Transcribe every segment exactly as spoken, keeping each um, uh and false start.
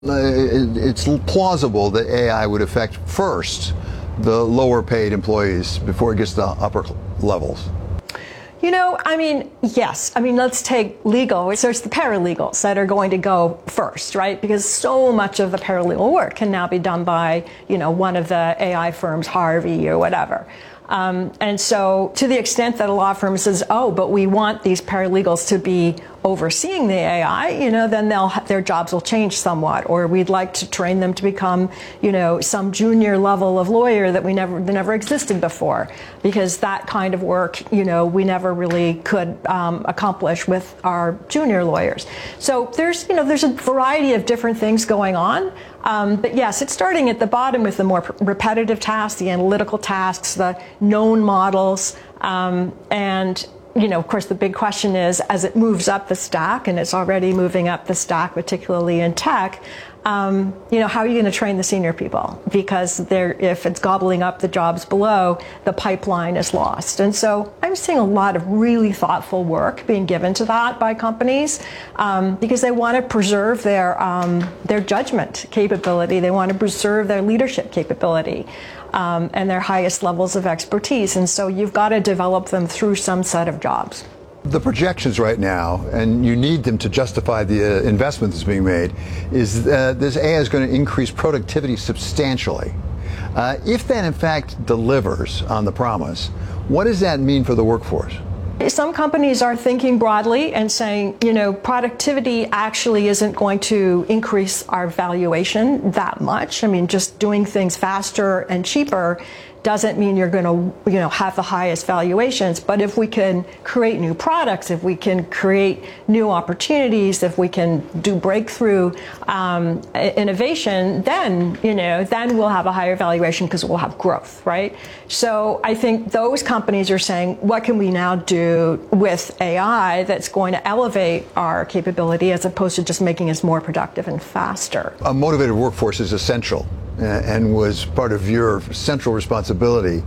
It's plausible that A I would affect first the lower paid employees before it gets to the upper levels. You know, I mean, yes. I mean, let's take legal. So it's the paralegals that are going to go first, right? Because so much of the paralegal work can now be done by, you know, one of the A I firms, Harvey or whatever. Um, and so to the extent that a law firm says, oh, but we want these paralegals to be overseeing the A I, you know, then they'll, their jobs will change somewhat. Or we'd like to train them to become, you know, some junior level of lawyer that we never, that never existed before. Because that kind of work, you know, we never really could um, accomplish with our junior lawyers. So there's, you know, there's a variety of different things going on. Um, but yes, it's starting at the bottom with the more repetitive tasks, the analytical tasks, the known models, um, and you know, of course, the big question is, as it moves up the stack, and it's already moving up the stack, particularly in tech, um, you know, how are you going to train the senior people? Because they're, if it's gobbling up the jobs below, the pipeline is lost. And so I'm seeing a lot of really thoughtful work being given to that by companies um, because they want to preserve their, um, their judgment capability. They want to preserve their leadership capability. Um, and their highest levels of expertise. And so you've got to develop them through some set of jobs. The projections right now, and you need them to justify the uh, investment that's being made, is uh, this A I is going to increase productivity substantially. Uh, if that in fact delivers on the promise, what does that mean for the workforce? Some companies are thinking broadly and saying, you know, productivity actually isn't going to increase our valuation that much. I mean, just doing things faster and cheaper doesn't mean you're going to, you know, have the highest valuations. But if we can create new products, if we can create new opportunities, if we can do breakthrough um, innovation, then, you know, then we'll have a higher valuation because we'll have growth, right? So I think those companies are saying, what can we now do with A I that's going to elevate our capability as opposed to just making us more productive and faster? A motivated workforce is essential and was part of your central responsibility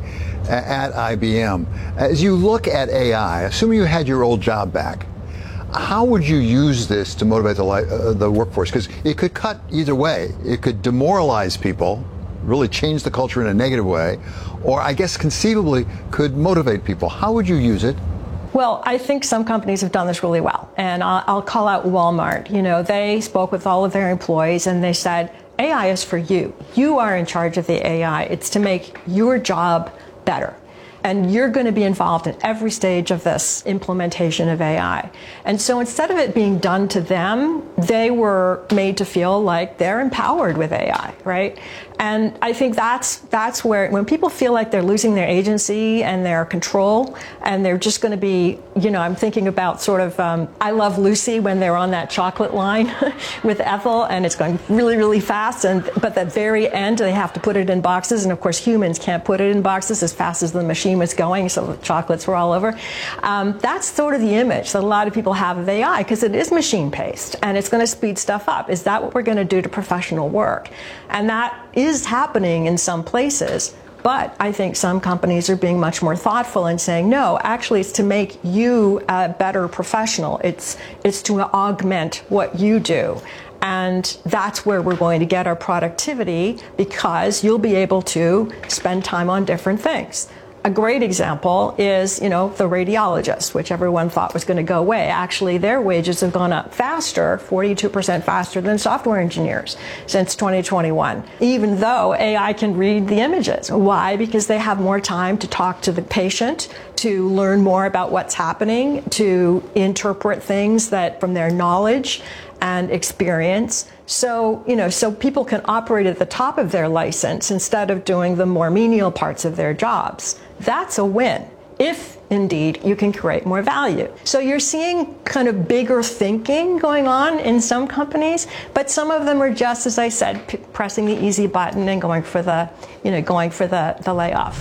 at I B M. As you look at A I, assuming you had your old job back, how would you use this to motivate the, uh, the workforce? Because it could cut either way. It could demoralize people, really change the culture in a negative way, or I guess conceivably could motivate people. How would you use it? Well, I think some companies have done this really well. And I'll, I'll call out Walmart. You know, they spoke with all of their employees and they said, A I is for you. You are in charge of the A I. It's to make your job better. And you're going to be involved in every stage of this implementation of A I. And so instead of it being done to them, they were made to feel like they're empowered with A I, right? And I think that's that's where, when people feel like they're losing their agency and their control, and they're just going to be, you know, I'm thinking about sort of, um, I Love Lucy, when they're on that chocolate line with Ethel, and it's going really, really fast, and but at the very end, they have to put it in boxes, and of course, humans can't put it in boxes as fast as the machine was going, so the chocolates were all over. Um, that's sort of the image that a lot of people have of A I, because it is machine-paced, and it's going to speed stuff up. Is that what we're going to do to professional work? And that is happening in some places, but I think some companies are being much more thoughtful and saying, no, actually it's to make you a better professional. It's, it's to augment what you do. And that's where we're going to get our productivity, because you'll be able to spend time on different things. A great example is, you know, the radiologist, which everyone thought was going to go away. Actually, their wages have gone up faster, forty-two percent faster than software engineers since twenty twenty-one, even though A I can read the images. Why? Because they have more time to talk to the patient, to learn more about what's happening, to interpret things that from their knowledge and experience. So, you know, so people can operate at the top of their license instead of doing the more menial parts of their jobs. That's a win, if indeed you can create more value. So you're seeing kind of bigger thinking going on in some companies, but some of them are just, as I said, p- pressing the easy button and going for the, you know, going for the, the layoff.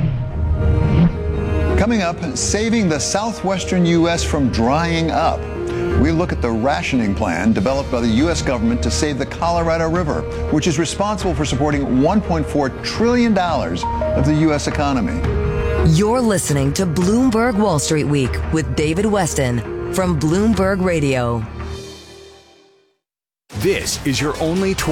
Coming up, saving the southwestern U S from drying up. We look at the rationing plan developed by the U S government to save the Colorado River, which is responsible for supporting one point four trillion dollars of the U S economy. You're listening to Bloomberg Wall Street Week with David Westin from Bloomberg Radio. This is your only